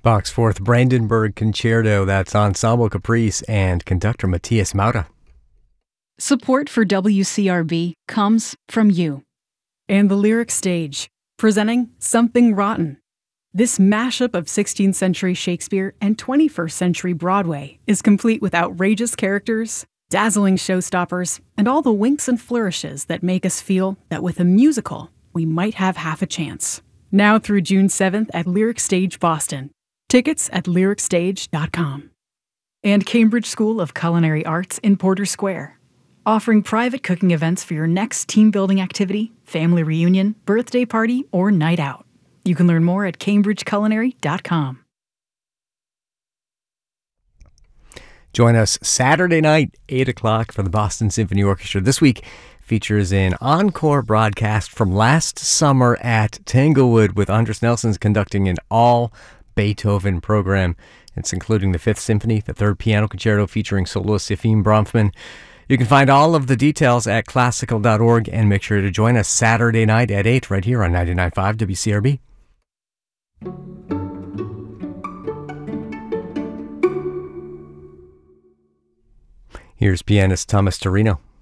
Bach's Fourth Brandenburg Concerto, that's Ensemble Caprice and conductor Matthias Maurer. Support for WCRB comes from you. And the Lyric Stage, presenting Something Rotten. This mashup of 16th century Shakespeare and 21st century Broadway is complete with outrageous characters, dazzling showstoppers, and all the winks and flourishes that make us feel that with a musical, we might have half a chance. Now through June 7th at Lyric Stage Boston. Tickets at lyricstage.com. And Cambridge School of Culinary Arts in Porter Square, offering private cooking events for your next team-building activity, family reunion, birthday party, or night out. You can learn more at cambridgeculinary.com. Join us Saturday night, 8 o'clock, for the Boston Symphony Orchestra. This week features an encore broadcast from last summer at Tanglewood with Andres Nelson's conducting an all Beethoven program. It's including the Fifth Symphony, the Third Piano Concerto featuring soloist Efim Bronfman. You can find all of the details at classical.org and make sure to join us Saturday night at 8 right here on 99.5 WCRB. Here's pianist Thomas Torino.